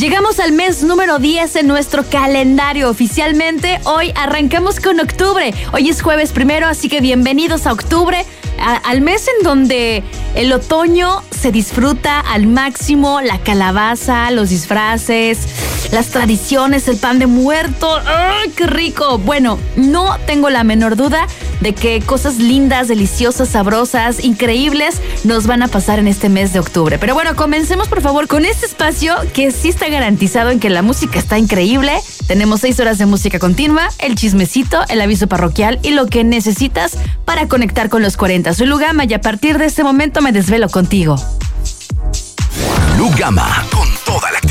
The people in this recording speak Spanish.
Llegamos al mes número 10 en nuestro calendario. Oficialmente, hoy arrancamos con octubre. Hoy es jueves 1, así que bienvenidos a octubre, al mes en donde el otoño se disfruta al máximo, la calabaza, los disfraces, las tradiciones, el pan de muerto. ¡Ay, qué rico! Bueno, no tengo la menor duda de que cosas lindas, deliciosas, sabrosas, increíbles nos van a pasar en este mes de octubre. Pero bueno, comencemos por favor con este espacio que sí está garantizado en que la música está increíble. Tenemos 6 horas de música continua, el chismecito, el aviso parroquial y lo que necesitas para conectar con los 40. Soy Lu Gama y a partir de este momento me desvelo contigo. Lu Gama, con toda la